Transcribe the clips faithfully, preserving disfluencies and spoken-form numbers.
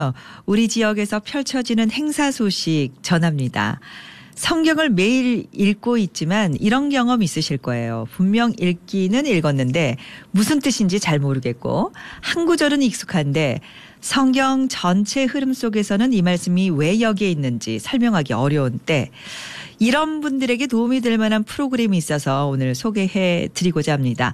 어, 우리 지역에서 펼쳐지는 행사 소식 전합니다. 성경을 매일 읽고 있지만 이런 경험 있으실 거예요. 분명 읽기는 읽었는데 무슨 뜻인지 잘 모르겠고 한 구절은 익숙한데 성경 전체 흐름 속에서는 이 말씀이 왜 여기에 있는지 설명하기 어려운 때, 이런 분들에게 도움이 될 만한 프로그램이 있어서 오늘 소개해 드리고자 합니다.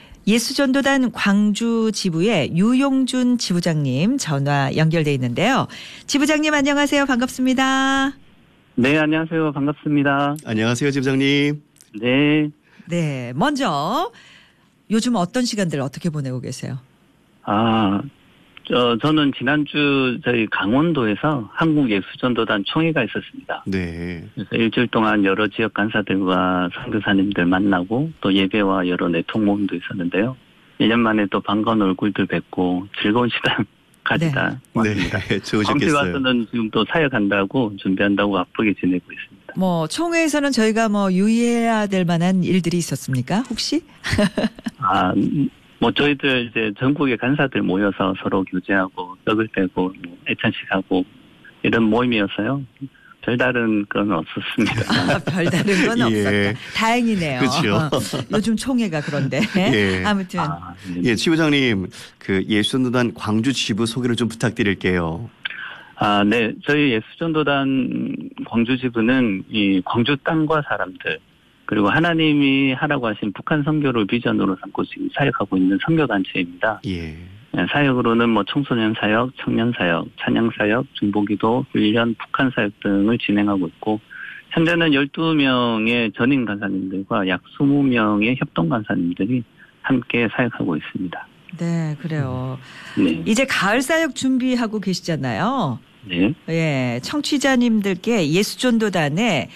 예수전도단 광주 지부의 유용준 지부장님 전화 연결돼 있는데요. 지부장님 안녕하세요. 반갑습니다. 네, 안녕하세요. 반갑습니다. 안녕하세요, 지부장님. 네. 네, 먼저 요즘 어떤 시간들 어떻게 보내고 계세요? 아, 저, 저는 지난주 저희 강원도에서 한국예수전도단 총회가 있었습니다. 네. 그래서 일주일 동안 여러 지역 간사들과 선교사님들 만나고 또 예배와 여러 내통 모임도 있었는데요. 일 년 만에 또 반가운 얼굴들 뵙고 즐거운 시간 가지다 네. 왔습니다. 네, 좋으셨겠어요. 광주 와서는 지금 또 사역한다고 준비한다고 바쁘게 지내고 있습니다. 뭐 총회에서는 저희가 뭐 유의해야 될 만한 일들이 있었습니까? 혹시? 아, 뭐 저희들 이제 전국의 간사들 모여서 서로 교제하고 떡을 떼고 뭐 애찬식하고 이런 모임이었어요. 별다른 건 없었습니다. 아, 별다른 건 예. 없었다. 다행이네요. 그렇죠. 요즘 총회가 그런데. 예. 아무튼. 아, 네. 예, 지부장님, 그 예수전도단 광주 지부 소개를 좀 부탁드릴게요. 아, 네. 저희 예수전도단 광주 지부는 이 광주 땅과 사람들, 그리고 하나님이 하라고 하신 북한 선교를 비전으로 삼고 지금 사역하고 있는 선교단체입니다. 예. 사역으로는 뭐 청소년 사역, 청년 사역, 찬양 사역, 중보기도, 훈련, 북한 사역 등을 진행하고 있고, 현재는 열두 명의 전임 간사님들과 약 이십 명의 협동 간사님들이 함께 사역하고 있습니다. 네, 그래요. 네. 이제 가을 사역 준비하고 계시잖아요. 네. 예, 청취자님들께 예수전도단에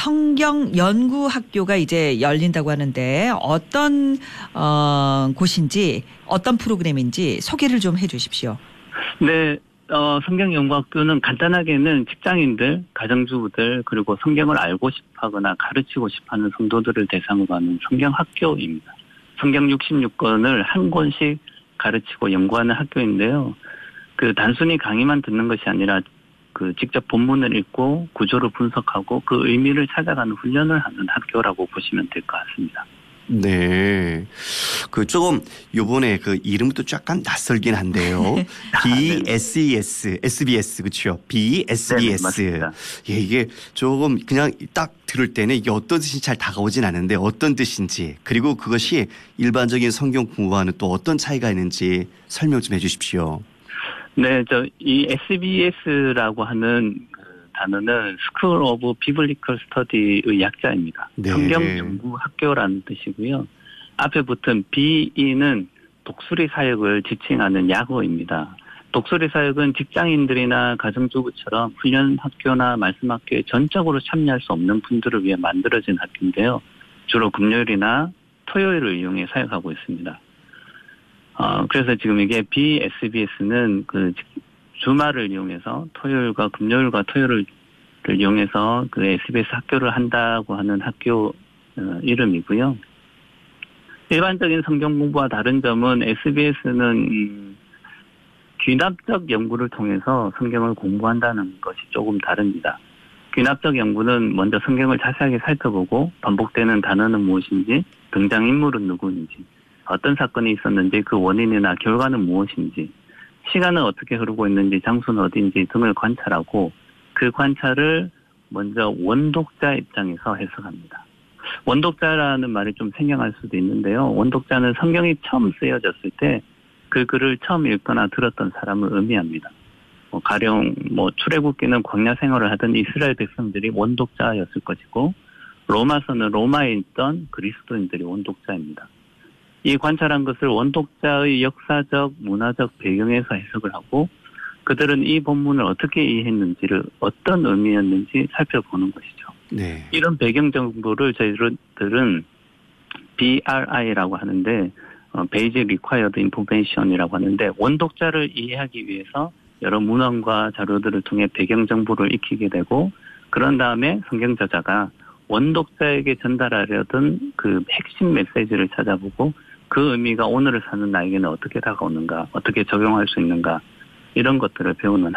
성경 연구 학교가 이제 열린다고 하는데 어떤 어, 곳인지 어떤 프로그램인지 소개를 좀 해 주십시오. 네, 어, 성경연구학교는 간단하게는 직장인들, 가정주부들, 그리고 성경을 알고 싶어 하거나 가르치고 싶어 하는 성도들을 대상으로 하는 성경학교입니다. 성경 육십육 권을 한 권씩 가르치고 연구하는 학교인데요. 그 단순히 강의만 듣는 것이 아니라 그 직접 본문을 읽고 구조를 분석하고 그 의미를 찾아가는 훈련을 하는 학교라고 보시면 될 것 같습니다. 네. 그 조금 요번에 그 이름부터 약간 낯설긴 한데요. 비 에스 이 에스, 에스 비 에스 그렇죠? 비 에스 비 에스. 네네, 맞습니다. 예, 이게 조금 그냥 딱 들을 때는 이게 어떤 뜻인지 잘 다가오진 않는데 어떤 뜻인지, 그리고 그것이 일반적인 성경 공부와는 또 어떤 차이가 있는지 설명 좀 해 주십시오. 네, 저 이 에스 비 에스라고 하는 그 단어는 School of Biblical Study의 약자입니다. 네. 성경연구학교라는 뜻이고요. 앞에 붙은 비이는 독수리 사역을 지칭하는 약어입니다. 독수리 사역은 직장인들이나 가정주부처럼 훈련학교나 말씀학교에 전적으로 참여할 수 없는 분들을 위해 만들어진 학교인데요. 주로 금요일이나 토요일을 이용해 사역하고 있습니다. 어, 그래서 지금 이게 비 에스 비 에스는 그 주말을 이용해서 토요일과 금요일과 토요일을 이용해서 그 에스 비 에스 학교를 한다고 하는 학교 어, 이름이고요. 일반적인 성경 공부와 다른 점은 에스 비 에스는 음, 귀납적 연구를 통해서 성경을 공부한다는 것이 조금 다릅니다. 귀납적 연구는 먼저 성경을 자세하게 살펴보고 반복되는 단어는 무엇인지, 등장인물은 누구인지, 어떤 사건이 있었는지 그 원인이나 결과는 무엇인지, 시간은 어떻게 흐르고 있는지, 장소는 어디인지 등을 관찰하고 그 관찰을 먼저 원독자 입장에서 해석합니다. 원독자라는 말이 좀 생경할 수도 있는데요. 원독자는 성경이 처음 쓰여졌을 때 그 글을 처음 읽거나 들었던 사람을 의미합니다. 뭐 가령 뭐 출애굽기는 광야 생활을 하던 이스라엘 백성들이 원독자였을 것이고, 로마서는 로마에 있던 그리스도인들이 원독자입니다. 이 관찰한 것을 원독자의 역사적, 문화적 배경에서 해석을 하고 그들은 이 본문을 어떻게 이해했는지를 어떤 의미였는지 살펴보는 것이죠. 네. 이런 배경 정보를 저희들은 비 알 아이라고 하는데 어, Basic Required Information이라고 하는데, 원독자를 이해하기 위해서 여러 문헌과 자료들을 통해 배경 정보를 익히게 되고, 그런 다음에 성경 저자가 원독자에게 전달하려던 그 핵심 메시지를 찾아보고 그 의미가 오늘을 사는 나에게는 어떻게 다가오는가, 어떻게 적용할 수 있는가, 이런 것들을 배우는